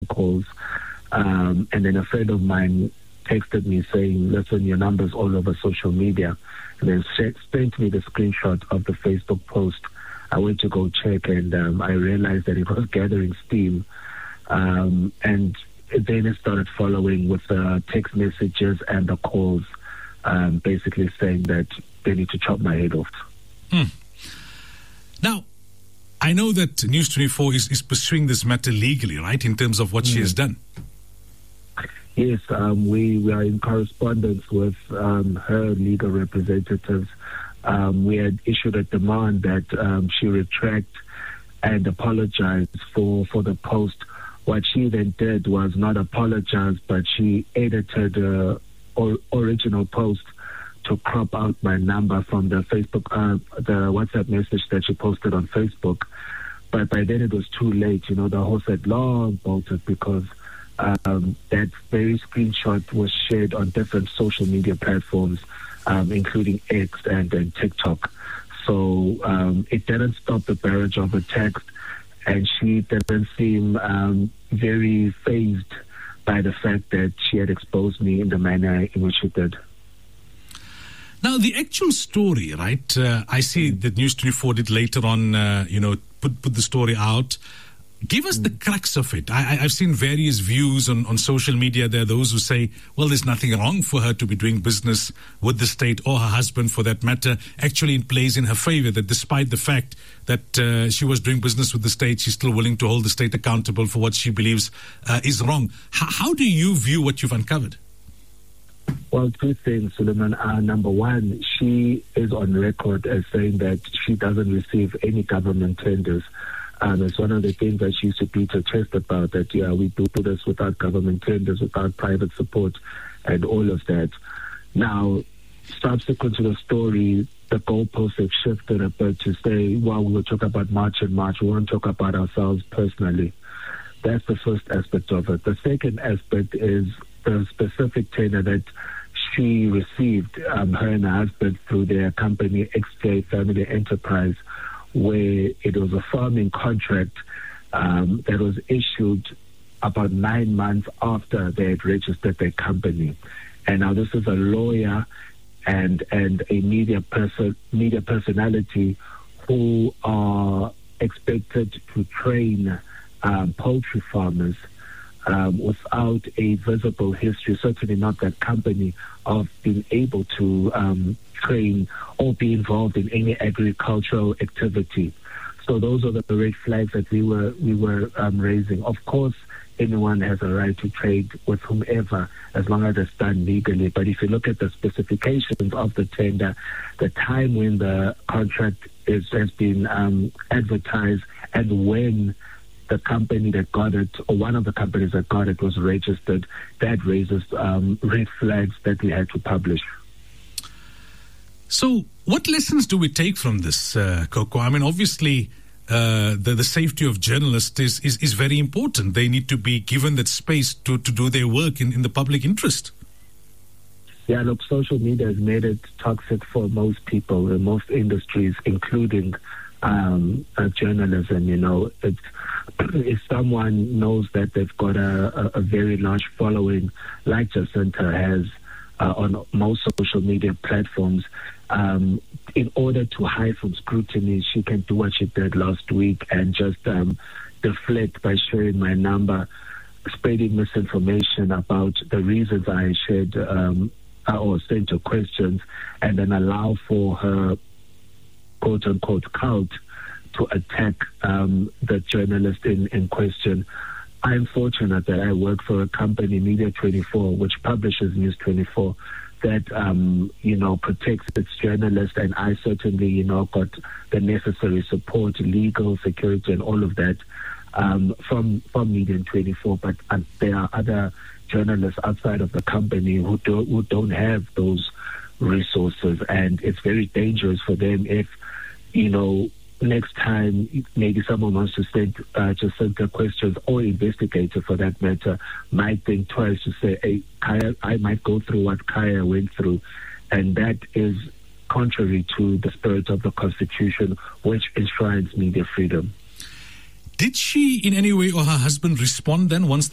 calls. And then a friend of mine texted me saying, listen, your number's all over social media. And then sent me the screenshot of the Facebook post. I went to go check, and I realized that it was gathering steam. And then it started following with the text messages and the calls, basically saying that they need to chop my head off. Now, I know that News 24 is pursuing this matter legally, right, in terms of what she has done. Yes, we are in correspondence with her legal representatives. We had issued a demand that she retract and apologize for the post. What she then did was not apologize, but she edited the original post to crop out my number from the Facebook, the WhatsApp message that she posted on Facebook. But by then it was too late. The horse had long bolted, because that very screenshot was shared on different social media platforms, including X and TikTok. So it didn't stop the barrage of attacks, and she didn't seem very fazed by the fact that she had exposed me in the manner in which she did. Now, the actual story, right? I see that News 24 did later on, put the story out. Give us the crux of it. I've seen various views on social media. There are those who say, well, there's nothing wrong for her to be doing business with the state, or her husband for that matter. Actually, it plays in her favor that despite the fact that she was doing business with the state, she's still willing to hold the state accountable for what she believes is wrong. How do you view what you've uncovered? Well, two things, Suleiman. Number one, she is on record as saying that she doesn't receive any government tenders. It's one of the things that she used to beat her chest about, that, we do this without government tenders, without private support, and all of that. Now, subsequent to the story, the goalposts have shifted a bit to say, well, we will talk about March and March. We won't talk about ourselves personally. That's the first aspect of it. The second aspect is the specific tender that she received, her and her husband, through their company, XJ Family Enterprise, where it was a farming contract that was issued about 9 months after they had registered their company. And now this is a lawyer and a media personality who are expected to train poultry farmers without a visible history, certainly not that company, of being able to train or be involved in any agricultural activity. So those are the red flags that we were raising. Of course, anyone has a right to trade with whomever as long as it's done legally. But if you look at the specifications of the tender, the time when the contract has been advertised and when the company that got it, or one of the companies that got it, was registered, that raises red flags that we had to publish. So what lessons do we take from this, Coco? I mean, obviously, the safety of journalists is very important. They need to be given that space to do their work in the public interest. Yeah, look, social media has made it toxic for most people in most industries, including journalism. If someone knows that they've got a very large following, like Jacinta has on most social media platforms, in order to hide from scrutiny, she can do what she did last week and just deflect by sharing my number, spreading misinformation about the reasons I shared or sent her questions, and then allow for her quote-unquote cult to attack the journalist in question. I'm fortunate that I work for a company, Media 24, which publishes News 24, that, protects its journalists, and I certainly, got the necessary support, legal, security, and all of that from Media 24. But there are other journalists outside of the company who don't have those resources, and it's very dangerous for them if, next time maybe someone wants to send Jacinta questions, or investigator for that matter, might think twice to say, hey, Kaya, I might go through what Kaya went through. And that is contrary to the spirit of the Constitution, which enshrines media freedom. Did she in any way, or her husband, respond then once